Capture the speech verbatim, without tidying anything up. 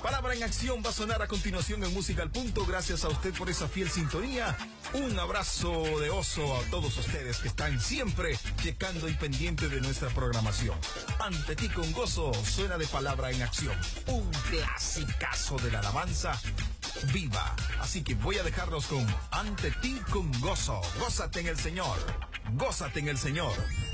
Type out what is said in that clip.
Palabra en Acción va a sonar a continuación en Música al Punto. Gracias a usted por esa fiel sintonía. Un abrazo de oso a todos ustedes que están siempre checando y pendientes de nuestra programación. Ante ti con gozo suena de Palabra en Acción, un clasicazo de la alabanza viva. Así que voy a dejarlos con Ante ti con gozo. Gózate en el Señor. Gózate en el Señor.